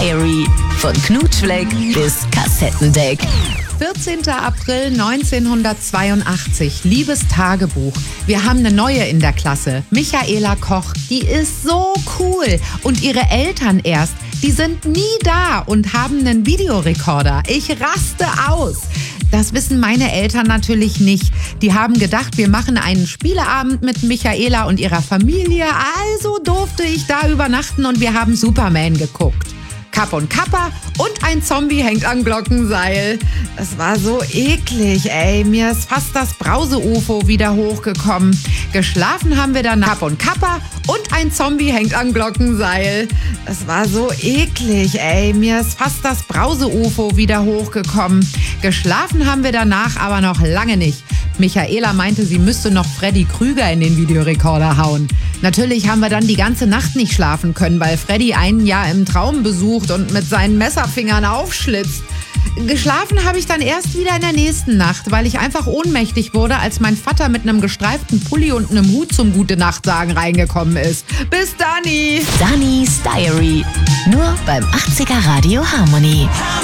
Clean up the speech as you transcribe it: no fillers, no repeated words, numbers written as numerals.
Diary. Von Knutschfleck bis Kassettendeck. 14. April 1982, liebes Tagebuch. Wir haben eine neue in der Klasse, Michaela Koch. Die ist so cool. Und ihre Eltern erst, die sind nie da und haben einen Videorekorder. Ich raste aus. Das wissen meine Eltern natürlich nicht. Die haben gedacht, wir machen einen Spieleabend mit Michaela und ihrer Familie. Also durfte ich da übernachten und wir haben Superman geguckt. Kapp und Kappa und ein Zombie hängt am Glockenseil. Das war so eklig, ey. Mir ist fast das Brause-UFO wieder hochgekommen. Geschlafen haben wir dann Kapp und Kappa und ein Zombie hängt am Glockenseil. Das war so eklig, ey. Mir ist fast das Brause-UFO wieder hochgekommen. Geschlafen haben wir danach aber noch lange nicht. Michaela meinte, sie müsste noch Freddy Krüger in den Videorekorder hauen. Natürlich haben wir dann die ganze Nacht nicht schlafen können, weil Freddy einen ja im Traum besucht und mit seinen Messerfingern aufschlitzt. Geschlafen habe ich dann erst wieder in der nächsten Nacht, weil ich einfach ohnmächtig wurde, als mein Vater mit einem gestreiften Pulli und einem Hut zum Gute-Nacht-Sagen reingekommen ist. Bis Dani! Dannys Diary. Nur beim 80er Radio Harmony.